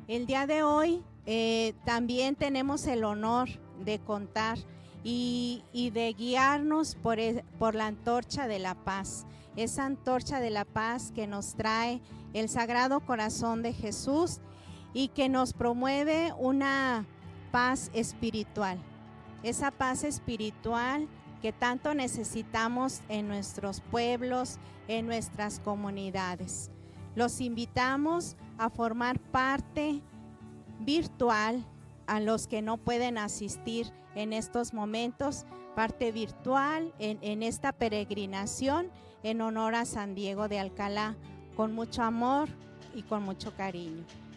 El día de hoy también tenemos el honor de contar y de guiarnos por la antorcha de la paz. Esa antorcha de la paz que nos trae el Sagrado Corazón de Jesús y que nos promueve una paz espiritual. Esa paz espiritual que tanto necesitamos en nuestros pueblos, en nuestras comunidades. Los invitamos a formar parte virtual, a los que no pueden asistir en estos momentos, parte virtual en esta peregrinación en honor a San Diego de Alcalá, con mucho amor y con mucho cariño.